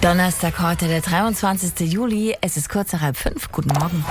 Donnerstag heute, der 23. Juli. Es ist kurz nach 4:30. Guten Morgen.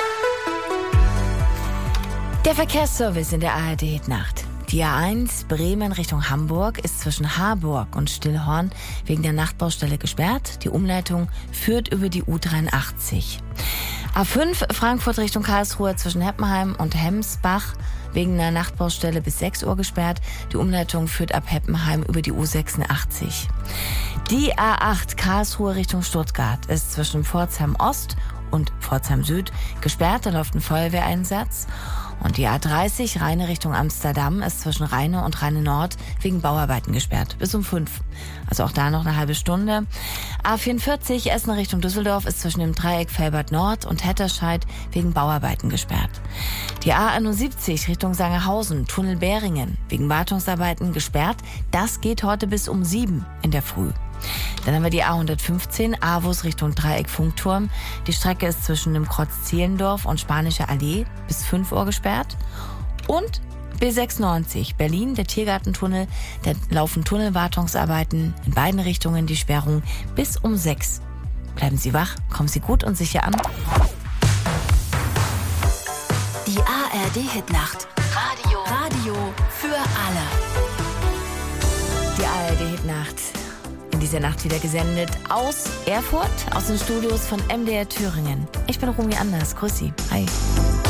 Der Verkehrsservice in der ARD-Nacht. Die A1 Bremen Richtung Hamburg ist zwischen Harburg und Stillhorn wegen der Nachtbaustelle gesperrt. Die Umleitung führt über die U83. A5 Frankfurt Richtung Karlsruhe zwischen Heppenheim und Hemsbach wegen einer Nachtbaustelle bis 6 Uhr gesperrt. Die Umleitung führt ab Heppenheim über die U86. Die A8 Karlsruhe Richtung Stuttgart ist zwischen Pforzheim Ost und Pforzheim Süd gesperrt. Da läuft ein Feuerwehreinsatz. Und die A30 Rheine Richtung Amsterdam ist zwischen Rheine und Rheine Nord wegen Bauarbeiten gesperrt. Bis um 5. Also auch da noch eine halbe Stunde. A44 Essen Richtung Düsseldorf ist zwischen dem Dreieck Velbert Nord und Hetterscheid wegen Bauarbeiten gesperrt. Die A71 Richtung Sangerhausen, Tunnel Beringen, wegen Wartungsarbeiten gesperrt. Das geht heute bis um 7 in der Früh. Dann haben wir die A115, Avus Richtung Dreieck Funkturm. Die Strecke ist zwischen dem Kreuz Zehlendorf und Spanische Allee bis 5 Uhr gesperrt. Und B96, Berlin, der Tiergartentunnel. Da laufen Tunnelwartungsarbeiten in beiden Richtungen, die Sperrung bis um 6. Bleiben Sie wach, kommen Sie gut und sicher an. Die ARD-Hitnacht. Radio für alle. Die ARD-Hitnacht. In dieser Nacht wieder gesendet aus Erfurt, aus den Studios von MDR Thüringen. Ich bin Romy Anders. Grüß Sie. Hi.